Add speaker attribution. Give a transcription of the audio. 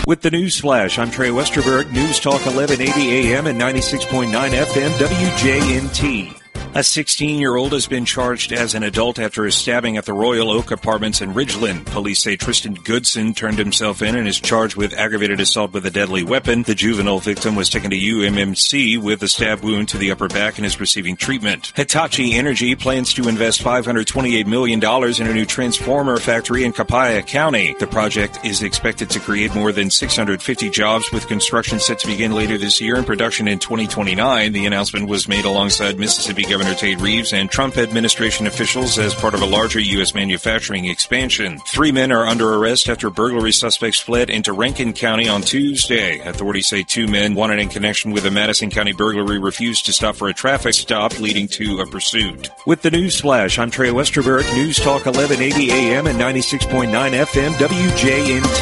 Speaker 1: With the News Flash, I'm Trey Westerberg, News Talk 1180 AM and 96.9 FM WJNT. A 16-year-old has been charged as an adult after a stabbing at the Royal Oak Apartments in Ridgeland. Police say Tristan Goodson turned himself in and is charged with aggravated assault with a deadly weapon. The juvenile victim was taken to UMMC with a stab wound to the upper back and is receiving treatment. Hitachi Energy plans to invest $528 million in a new transformer factory in Copiah County. The project is expected to create more than 650 jobs, with construction set to begin later this year and production in 2029. The announcement was made alongside Mississippi Governor Tate Reeves and Trump administration officials as part of a larger U.S. manufacturing expansion. 3 men are under arrest after burglary suspects fled into Rankin County on Tuesday. Authorities say 2 men wanted in connection with a Madison County burglary refused to stop for a traffic stop, leading to a pursuit. With the News Flash, I'm Trey Westerberg, News Talk 1180 AM and 96.9 FM WJNT.